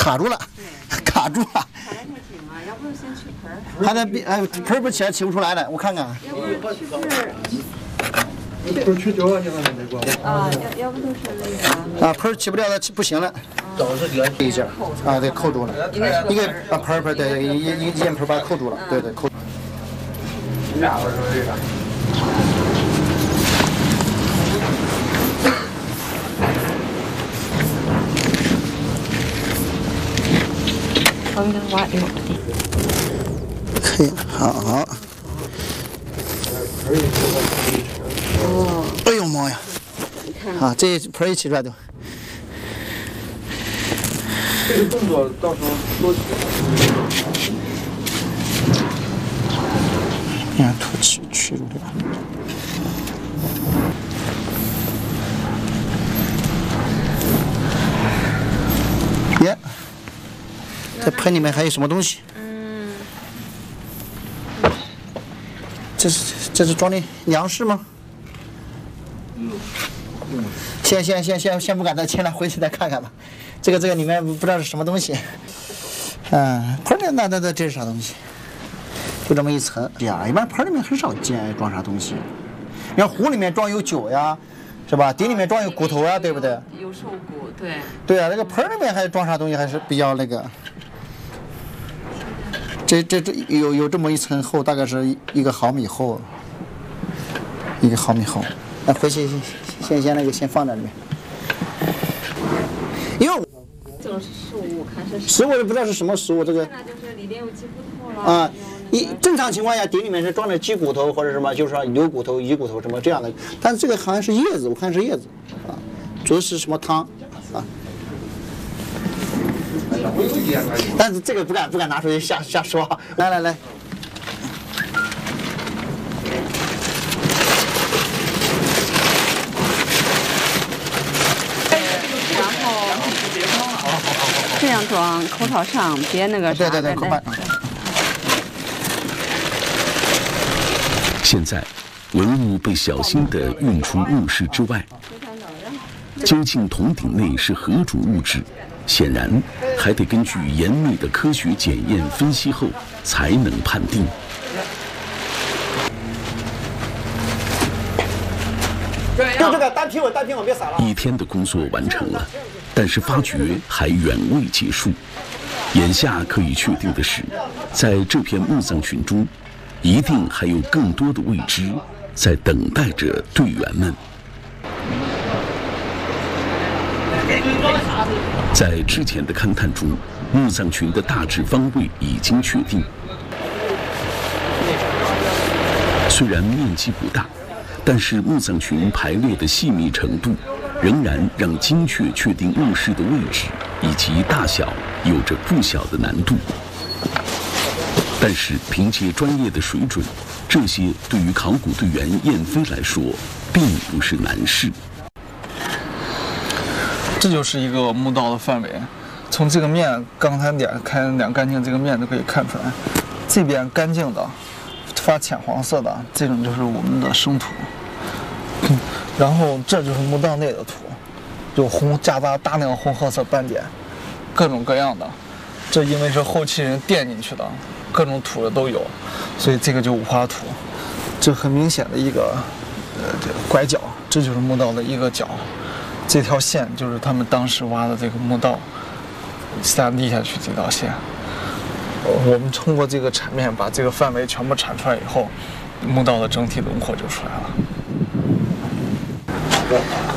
卡住了，卡住了。 卡得太紧了，要不先取盆儿。 还得盆儿不起来，起不出来了，我看看。 要不取盆儿。 不是去酒啊，你们那个。 啊，要不就是那个。 啊，盆儿起不了了，不行了。一下啊，对，扣住了。一个把盆儿对，一个烟盆把它扣住了，对，扣。 我给它挖一会儿。 可以，好。 哦。 哎呦妈呀！啊，这盆儿一起出来就。 这个动作到时候多久？ 你看土取住了。耶，这盆里面还有什么东西？这是装的粮食吗？先不敢再进来，回去再看看吧。这个里面不知道是什么东西。盆里那这是啥东西？就这么一层呀，一般盆里面很少见装啥东西。你看壶里面装有酒呀，是吧？底里面装有骨头呀，对不对？ 有瘦骨，对。 对啊，这个盆里面还装啥东西还是比较那个。这有这么一层厚，大概是1个毫米厚，1个毫米厚。那回去先那个先放在里面，因为这个是食物，我看是食物不知道是什么食物，这个那就是里边有鸡骨头了。 啊，正常情况下底里面是装的鸡骨头或者什么，就是说牛骨头、鱼骨头什么这样的，但是这个好像是叶子，我看是叶子啊，主要是什么汤啊。但是这个不敢拿出去瞎说。来， 然后这样装，口朝上，别那个啥。 对，快。 现在，文物被小心地运出墓室之外，究竟铜鼎内是何种物质？显然，还得根据严密的科学检验分析后才能判定。 用这个单皮稳，别撒了。 一天的工作完成了，但是发掘还远未结束。眼下可以确定的是，在这片墓葬群中，一定还有更多的未知在等待着队员们。在之前的勘探中，墓葬群的大致方位已经确定。虽然面积不大，但是墓葬群排列的细密程度，仍然让精确确定墓室的位置以及大小有着不小的难度。但是凭借专业的水准，这些对于考古队员燕飞来说，并不是难事。 这就是一个墓道的范围，从这个面刚才两干净这个面就可以看出来，这边干净的发浅黄色的这种就是我们的生土，然后这就是墓道内的土，有夹杂大量红褐色斑点，各种各样的，这因为是后期人垫进去的，各种土的都有，所以这个就五花土，这很明显的一个拐角，这就是墓道的一个角。这条线就是他们当时挖的这个墓道下立下去这条线。我们通过这个铲面把这个范围全部铲出来以后，墓道的整体轮廓就出来了。